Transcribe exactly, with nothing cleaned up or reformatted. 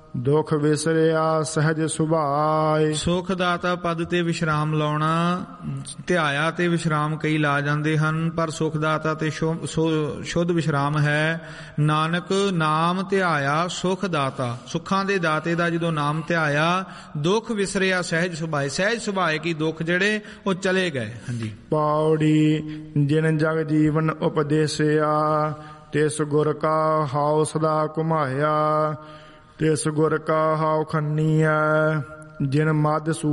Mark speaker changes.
Speaker 1: ਦੁਖ ਵਿਸਰਿਆ ਸਹਿਜ ਸੁਭਾਏ।
Speaker 2: ਸੁਖ ਦਾਤਾ ਪਦ ਤੇ ਵਿਸ਼ਰਾਮ ਲਾਉਣਾ, ਧਿਆਇਆ ਤੇ ਵਿਸ਼ਰਾਮ ਕਈ ਲਾ ਜਾਂਦੇ ਹਨ, ਪਰ ਸੁਖ ਦਾਤਾ ਤੇ ਸ਼ੁੱਧ ਵਿਸ਼ਰਾਮ ਹੈ। ਨਾਨਕ ਨਾਮ ਧਿਆਇਆ ਸੁਖ ਦਾਤਾ, ਸੁੱਖਾਂ ਦੇ ਦਾਤੇ ਦਾ ਜਦੋਂ ਨਾਮ ਧਿਆਇਆ ਦੁੱਖ ਵਿਸਰਿਆ ਸਹਿਜ ਸੁਭਾਏ, ਸਹਿਜ ਸੁਭਾਏ ਕੀ ਦੁੱਖ ਜਿਹੜੇ ਉਹ ਚਲੇ ਗਏ। ਹਾਂਜੀ।
Speaker 1: ਪੌੜੀ ਜਿਨ ਜਗ ਜੀਵਨ ਉਪਦੇਸਿਆ, ਤਿਸ ਗੁਰ ਕਾ ਹਾਉ ਸਦਾ ਘੁਮਾਇਆ। ਤਿਸ ਗੁਰ ਕਾ ਹਾਉ ਖੰਨੀਐ, ਜਿਨ ਮਦ